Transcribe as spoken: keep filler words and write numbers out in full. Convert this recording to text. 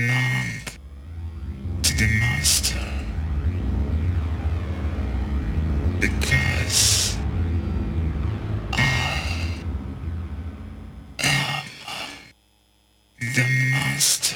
belong to the master because I am the master.